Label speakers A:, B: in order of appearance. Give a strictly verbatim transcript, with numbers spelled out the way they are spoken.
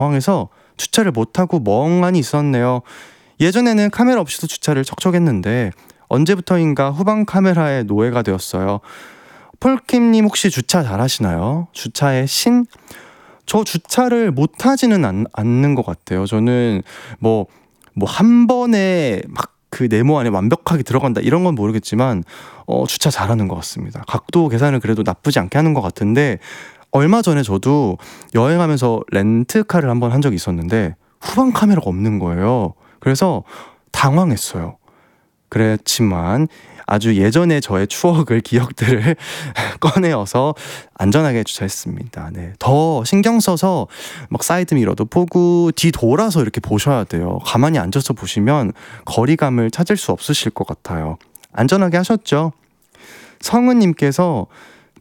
A: 당황해서 주차를 못하고 멍하니 있었네요. 예전에는 카메라 없이도 주차를 척척했는데 언제부터인가 후방 카메라의 노예가 되었어요. 폴킴님 혹시 주차 잘하시나요? 주차의 신? 저 주차를 못하지는 않, 않는 것 같아요. 저는 뭐 뭐 한 번에 막 그 네모 안에 완벽하게 들어간다 이런 건 모르겠지만 어, 주차 잘하는 것 같습니다. 각도 계산을 그래도 나쁘지 않게 하는 것 같은데 얼마 전에 저도 여행하면서 렌트카를 한번 한 적이 있었는데 후방 카메라가 없는 거예요. 그래서 당황했어요. 그렇지만 아주 예전의 저의 추억을 기억들을 꺼내어서 안전하게 주차했습니다. 네, 더 신경 써서 막 사이드 미러도 보고 뒤 돌아서 이렇게 보셔야 돼요. 가만히 앉아서 보시면 거리감을 찾을 수 없으실 것 같아요. 안전하게 하셨죠? 성은님께서